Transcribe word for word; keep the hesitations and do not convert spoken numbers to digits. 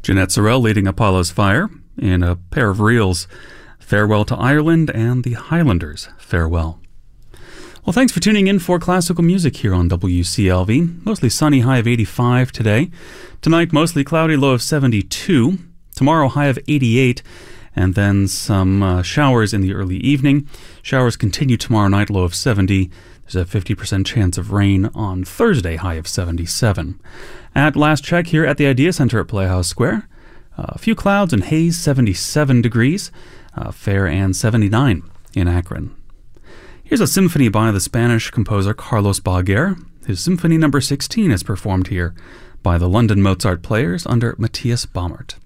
Jeanette Sorrell leading Apollo's Fire in a pair of reels, Farewell to Ireland and the Highlanders' Farewell. Well, thanks for tuning in for classical music here on W C L V. Mostly sunny, high of eighty-five today. Tonight, mostly cloudy, low of seventy-two. Tomorrow, high of eighty-eight. And then some uh, showers in the early evening. Showers continue tomorrow night, low of seventy. There's a fifty percent chance of rain on Thursday, high of seventy-seven. At last check here at the Idea Center at Playhouse Square, uh, a few clouds and haze, seventy-seven degrees. Uh, fair and seventy-nine in Akron. Here's a symphony by the Spanish composer Carlos Baguer. His Symphony Number sixteen is performed here by the London Mozart Players under Matthias Baumert.